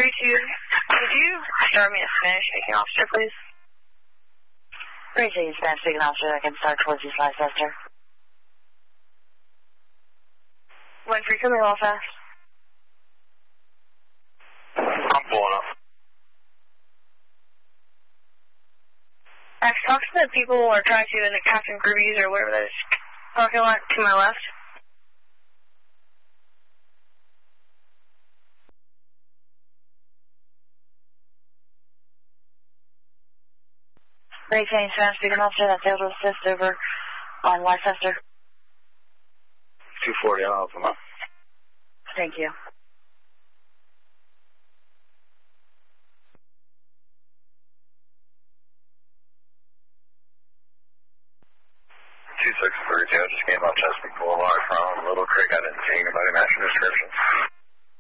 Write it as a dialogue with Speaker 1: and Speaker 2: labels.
Speaker 1: Could you start me a Spanish-speaking officer, please?
Speaker 2: Great City Spanish-speaking officer that can start towards East Leicester.
Speaker 1: When free, come here real fast.
Speaker 3: I'm pulling up.
Speaker 1: I've talked to the people or tried to in the Captain Groovies or whatever that is parking lot to my left.
Speaker 2: Great City Spanish-speaking officer that's able to assist over on Leicester.
Speaker 3: 240, I'll help him out.
Speaker 2: Thank you.